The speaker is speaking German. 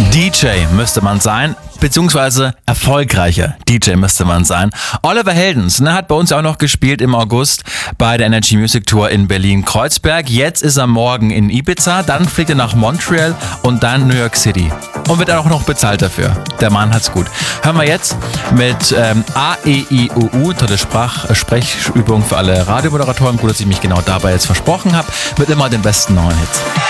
DJ müsste man sein, beziehungsweise erfolgreicher DJ müsste man sein. Oliver Heldens, hat bei uns auch noch gespielt im August bei der Energy Music Tour in Berlin-Kreuzberg. Jetzt ist er morgen in Ibiza, dann fliegt er nach Montreal und dann New York City. Und wird auch noch bezahlt dafür. Der Mann hat's gut. Hören wir jetzt mit A-E-I-O-U, tolle Sprechübung für alle Radiomoderatoren. Gut, dass ich mich genau dabei jetzt versprochen habe, mit immer den besten neuen Hits.